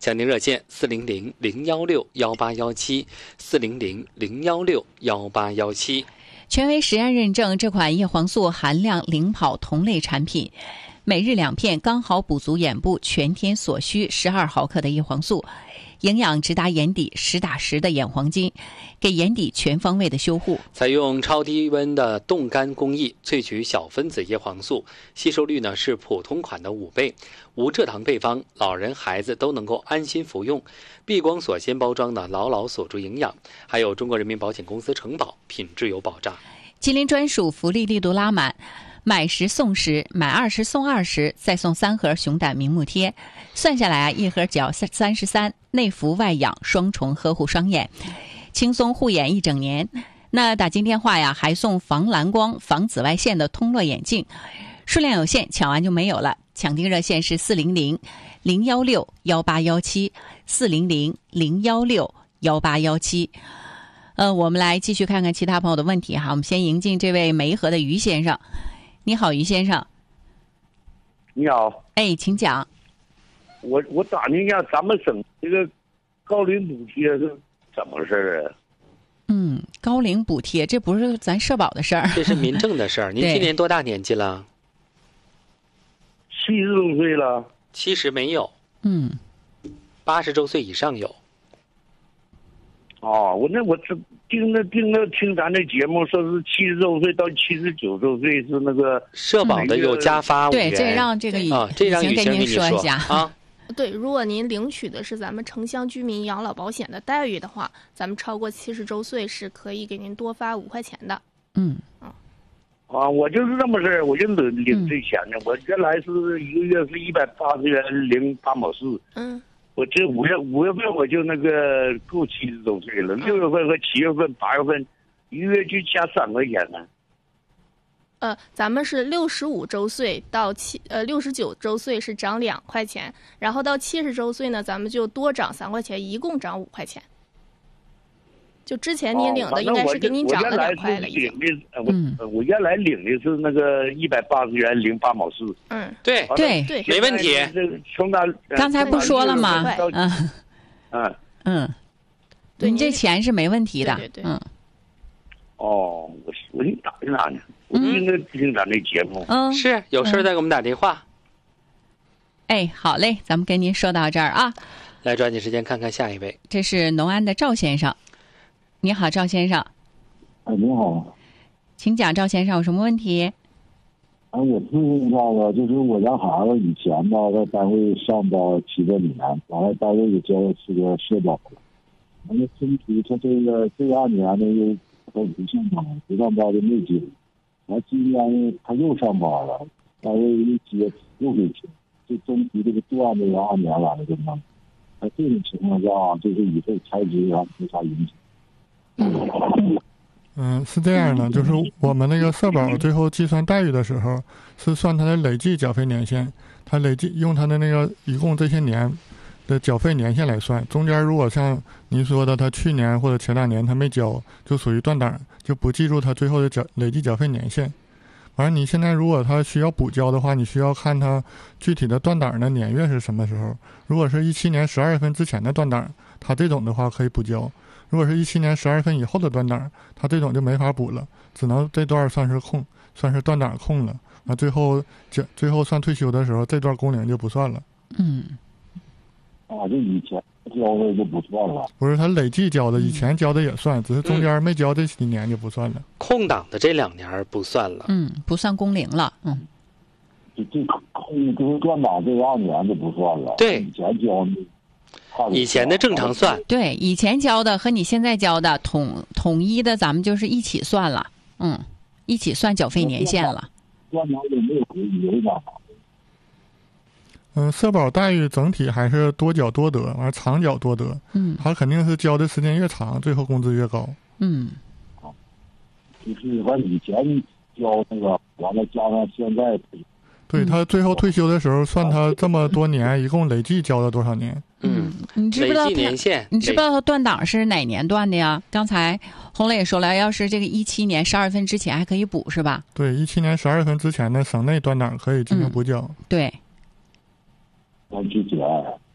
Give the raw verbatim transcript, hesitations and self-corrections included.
抢订热线四零零零幺六幺八幺七四零零零幺六幺八幺七。 权威实验认证，这款叶黄素含量领跑同类产品，每日两片，刚好补足眼部全天所需十二毫克的叶黄素，营养直达眼底，实打实的眼黄金，给眼底全方位的修护。 采用超低温的冻干工艺萃取小分子叶黄素，吸收率呢是普通款的五倍，无蔗糖配方，老人孩子都能够安心服用。避光锁鲜包装呢，牢牢锁住营养。还有中国人民保险公司承保，品质有保障。 吉林专属福利力度拉满，买十送十，买二十送二十，再送三盒熊胆明目贴，算下来啊，一盒只要三十三，内服外养，双重呵护双眼，轻松护眼一整年。那打进电话呀，还送防蓝光、防紫外线的通络眼镜，数量有限，抢完就没有了。抢订热线是四零零零幺六幺八幺七四零零零幺六幺八幺七。呃，我们来继续看看其他朋友的问题哈。我们先迎进这位梅河的于先生。你好，于先生。 你好。 哎，请讲。 我我打听一下，咱们省这个高龄补贴是怎么事儿啊？ 嗯，高龄补贴这不是咱社保的事儿， 这是民政的事儿。您今年多大年纪了？ 七十多岁了。 七十没有。 嗯。 八十周岁以上有。 哦，我那我这听着听着听咱这节目，说是七十周岁到七十九周岁是那个社保的有加发五元。 对，这让这个啊，这让雨跟您说一下啊。 对，如果您领取的是咱们城乡居民养老保险的待遇的话，咱们超过七十周岁是可以给您多发五块钱的。 嗯。 啊。 啊，我就是这么事儿，我就领领这钱呢。 嗯、 我原来是一个月是一百八十元零八毛四。 嗯。 我这五月五月份我就那个够七十周岁了，六月份和七月份、八月份，一个月就加三块钱呢。 呃，咱们是六十五周岁到七呃六十九周岁是涨两块钱，然后到七十周岁呢，咱们就多涨三块钱，一共涨五块钱。就之前您领的应该是给您涨了两块了已经。 嗯，我我原来领的是那个一百八十元零八毛四。 嗯， 对对对， 没问题。 从咱刚才不说了吗？ 嗯嗯嗯，对你这钱是没问题的。 对对对。 嗯。 哦，我我给你打听打听，我听着听咱这节目。 嗯， 是有事再给我们打电话。 哎，好嘞，咱们跟您说到这儿啊。 来，抓紧时间看看下一位。 这是农安的赵先生。你好，赵先生。 哎，你好， 请讲，赵先生有什么问题？ 哎，我咨询一下子，就是我家孩子以前吧，在单位上班七八年，完了单位给交的是个社保了，完了身体他这个这二年呢又他不上班，不上班就没接，完了今年呢他又上班了，单位一接又给钱，这中期这个断这个二年完了就弄，在这种情况下，就是以后开支啊没啥影响。 嗯，是这样的，就是我们那个社保最后计算待遇的时候，是算他的累计缴费年限，他累计用他的那个一共这些年的缴费年限来算，中间如果像您说的他去年或者前两年他没交，就属于断档，就不计入他最后的缴累计缴费年限。完了，你现在如果他需要补交的话，你需要看他具体的断档的年月是什么时候。如果是一七年十二月份之前的断档，他这种的话可以补交。如果是一七年十二月份以后的断档，他这种就没法补了，只能这段算是空，算是断档空了。那最后最后算退休的时候，这段工龄就不算了。 嗯， 啊，就以前交的就不算了。 不是，他累计交的，以前交的也算，只是中间没交这几年就不算了。 空档的这两年不算了。 嗯，不算工龄了。嗯， 这这空就是断档这二年就不算了。 对， 以前交的。 以前的正常算， 对，以前交的和你现在交的统统一的，咱们就是一起算了，嗯，一起算缴费年限了。 断档有没有有点？ 嗯，社保待遇整体还是多缴多得，完长缴多得。 嗯， 他肯定是交的时间越长，最后工资越高。 嗯， 就是他以前交那个，完了加上现在。 对，他最后退休的时候算他这么多年一共累计交了多少年。 嗯， 你知不知道他年限？ 你知不知道他断档是哪年断的呀？刚才洪磊也说了，要是这个一七年十二月份之前还可以补，是吧？ 对，一七年十二月份之前的省内断档可以进行补缴。 嗯、对。 之前